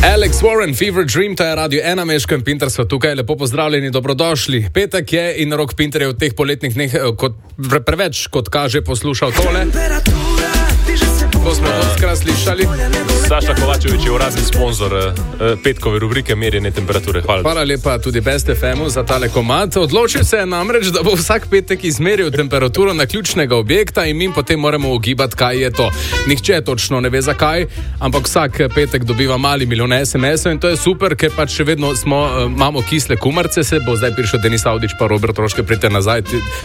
Alex Warren, Fever Dream, to je Radio 1, Meško in Pinter so tukaj, lepo pozdravljeni, dobrodošli. Petek je in Rok Pinter je v teh poletnih dneh preveč, kot kaže, poslušal tole. To smo doskrat slišali. Saša Kovačevič je uradni sponzor petkove rubrike Merjenje temperature. Hvala lepa tudi Best FM-u za tale komad. Odločil se je namreč, da bo vsak petek izmeril temperaturo na ključnega objekta in mi potem moramo ugibati, kaj je to. Nihče točno ne ve zakaj, ampak vsak petek dobiva mali milijon SMS-ov in to je super, ker pač še vedno imamo kisle kumarce, se bo zdaj prišel Denis Avdić pa Robert Troške, pridite nazaj.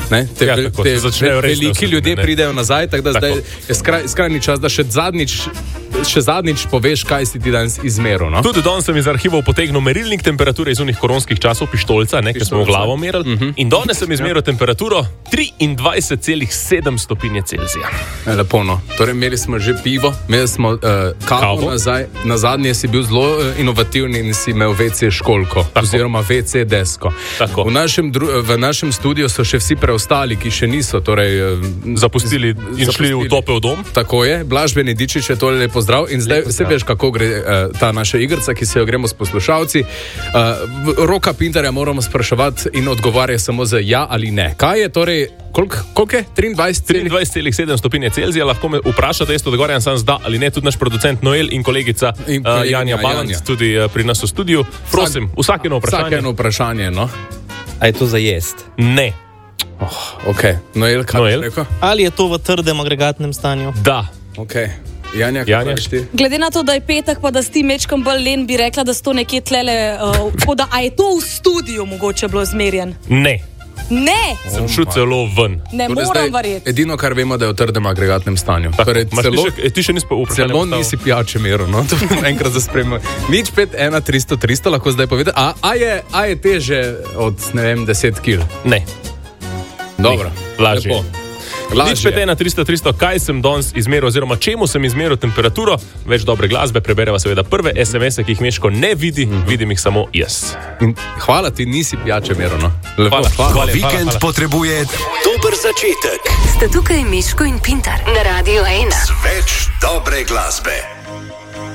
Veliki ljudje pridejo nazaj, tako da zdaj je skrajni čas, da še zadnjič poveš, kaj si ti danes izmeril. No? Tudi danes sem iz arhivov potegnil merilnik temperature iz unih koronskih časov, pištolca, ker smo v glavo merili. In danes sem izmeril temperaturo 23,7 stopinje Celzija. Lepo, no. Torej, imeli smo že pivo, imeli smo kavo nazaj. Na zadnje si bil zelo inovativni in si imel WC školko, oziroma WC desko. V našem studiu so še vsi preostali, ki še niso zapustili in šli v topel dom. Tako je, Blaž Benedičič je tole lepo zdrav in zdaj vse veš, kako gre ta naša igrica, ki se jo gremo s poslušalci. Roka Pinterja moramo spraševati in odgovarja samo z ja ali ne. Kaj je torej, koliko je? 23,7 stopinje Celzija, lahko me vprašate, jaz odgovarjam sam z da ali ne, tudi naš producent Noel in kolegica Janja Balant, tudi pri nas v studiu. Prosim, vsak eno vprašanje. No? A je to za jest? Ne. Ok, Noel, kaj je rekel? Ali je to v trdem agregatnem stanju? Da. Ok. Janja, glede na to, da je petek, pa da si ti mečkom bolj len, bi rekla, da si to nekje tlele, a je to v studiu mogoče bilo zmerjen? Ne. Ne! Sem šel celo ven. Ne moram verjeti. Edino, kar vemo, da je v trdem agregatnem stanju. Ti še nisi vprašal. Celo nisi pijače meril, no? To enkrat zaspremljamo. Nič 5, 1, 300, 300, lahko zdaj povedati. A je teže od, 10 kil? Ne. Dobro. Lažje. Nič 5, 1, 300, 300, kaj sem danes izmeril, oziroma čemu sem izmeril temperaturo, več dobre glasbe, prebereva seveda prve SMS-e, ki jih Meško ne vidi, vidim jih samo jaz. In hvala ti, nisi pijače meril, no? Hvala. Vikend potrebuje dober začetek. Ste tukaj Meško in Pinter na Radio 1. Več dobre glasbe.